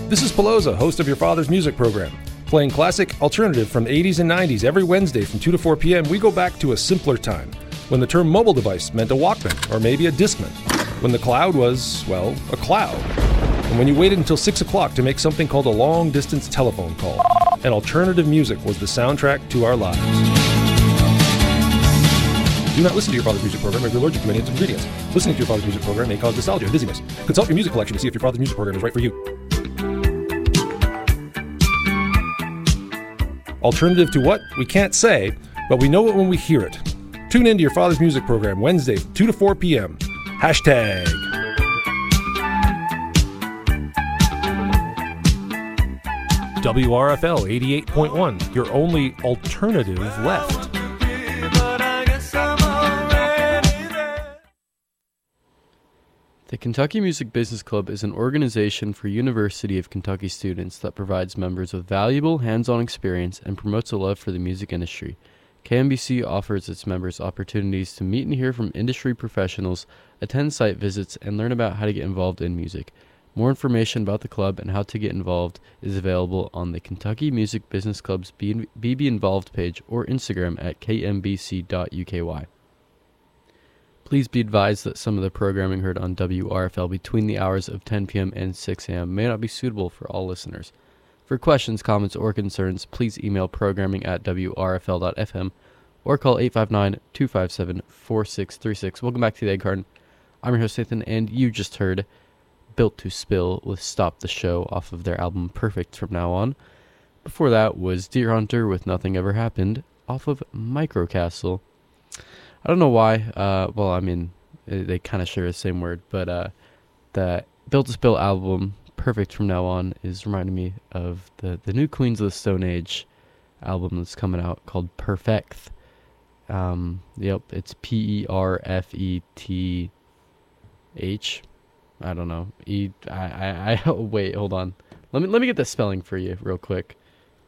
This is Pelosa, host of Your Father's Music Program. Playing classic alternative from the 80s and 90s every Wednesday from 2 to 4 p.m., we go back to a simpler time, when the term mobile device meant a Walkman, or maybe a Discman, when the cloud was, well, a cloud, and when you waited until 6 o'clock to make something called a long-distance telephone call, and alternative music was the soundtrack to our lives. Do not listen to Your Father's Music Program if you're allergic to any of its ingredients. Listening to Your Father's Music Program may cause nostalgia and dizziness. Consult your music collection to see if Your Father's Music Program is right for you. Alternative to what? We can't say, but we know it when we hear it. Tune in to Your Father's Music Program Wednesday, 2 to 4 p.m. Hashtag. WRFL 88.1, your only alternative left. The Kentucky Music Business Club is an organization for University of Kentucky students that provides members with valuable hands-on experience and promotes a love for the music industry. KMBC offers its members opportunities to meet and hear from industry professionals, attend site visits, and learn about how to get involved in music. More information about the club and how to get involved is available on the Kentucky Music Business Club's BB Involved page or Instagram at kmbc.uky. Please be advised that some of the programming heard on WRFL between the hours of 10 p.m. and 6 a.m. may not be suitable for all listeners. For questions, comments, or concerns, please email programming@wrfl.fm or call 859-257-4636. Welcome back to the Egg Carton. I'm your host, Nathan, and you just heard Built to Spill with Stop the Show off of their album Perfect From Now On. Before that was Deer Hunter with Nothing Ever Happened off of Microcastle. I don't know why. Well, I mean, they kind of share the same word, but the Built to Spill album, Perfect From Now On, is reminding me of the new Queens of the Stone Age album that's coming out called Perfect. Yep, it's Perfethh. I don't know. I wait, hold on. Let me get the spelling for you real quick.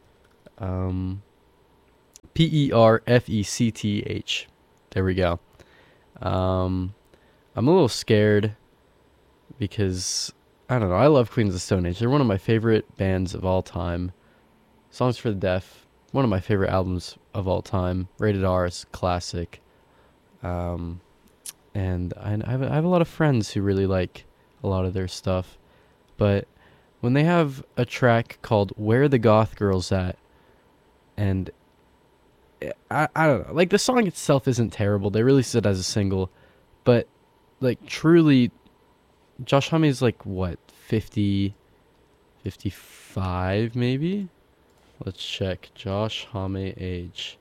Perfecth. There we go. I'm a little scared because, I don't know, I love Queens of the Stone Age. They're one of my favorite bands of all time. Songs for the Deaf, one of my favorite albums of all time. Rated R is classic. And I have a lot of friends who really like a lot of their stuff. But when they have a track called Where the Goth Girls At, and I don't know, like the song itself isn't terrible. They released it as a single, but like truly, Josh Homme is like what, 50, 55 maybe? Let's check Josh Homme age.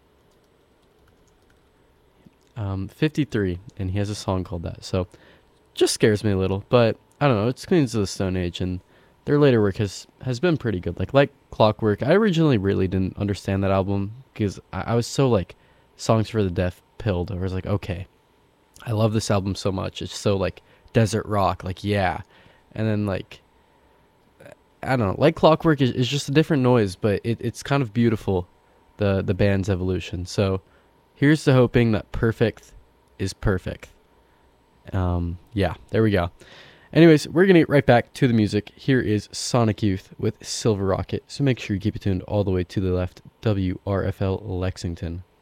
53, and he has a song called that. So just scares me a little, but I don't know. It's Queens of the Stone Age, and their later work has been pretty good. Like Clockwork, I originally really didn't understand that album because I was so like Songs for the Deaf pilled. I was like, okay, I love this album so much. It's so like desert rock, like yeah. And then like, I don't know, like Clockwork is just a different noise, but it's kind of beautiful, the band's evolution. So here's to hoping that Perfect is perfect. Yeah, there we go. Anyways, we're going to get right back to the music. Here is Sonic Youth with Silver Rocket. So make sure you keep it tuned all the way to the left. WRFL Lexington.